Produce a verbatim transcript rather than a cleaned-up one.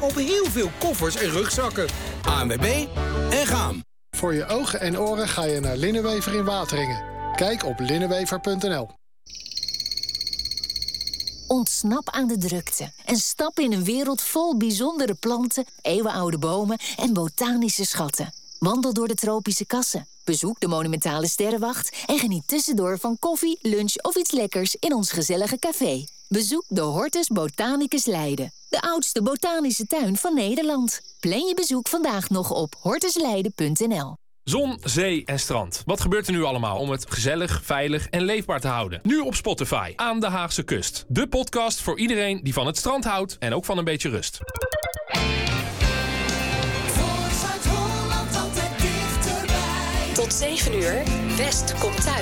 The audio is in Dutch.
op heel veel koffers en rugzakken. A N W B en gaan. Voor je ogen en oren ga je naar Linnenwever in Wateringen. Kijk op linnenwever punt n l. Ontsnap aan de drukte en stap in een wereld vol bijzondere planten, eeuwenoude bomen en botanische schatten. Wandel door de tropische kassen, bezoek de monumentale sterrenwacht en geniet tussendoor van koffie, lunch of iets lekkers in ons gezellige café. Bezoek de Hortus Botanicus Leiden, de oudste botanische tuin van Nederland. Plan je bezoek vandaag nog op hortusleiden punt n l. Zon, zee en strand. Wat gebeurt er nu allemaal om het gezellig, veilig en leefbaar te houden? Nu op Spotify, Aan de Haagse Kust. De podcast voor iedereen die van het strand houdt en ook van een beetje rust. Tot zeven uur, West komt thuis.